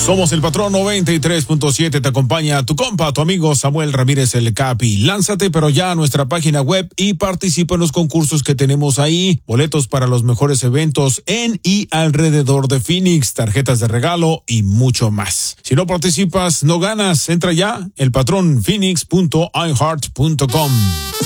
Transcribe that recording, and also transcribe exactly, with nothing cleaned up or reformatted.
Somos el Patrón noventa y tres punto siete. Te acompaña tu compa, tu amigo Samuel Ramírez el Capi. Lánzate pero ya a nuestra página web y participa en los concursos que tenemos ahí. Boletos para los mejores eventos en y alrededor de Phoenix, tarjetas de regalo y mucho más. Si no participas, no ganas. Entra ya, el patrón phoenix punto i heart punto com.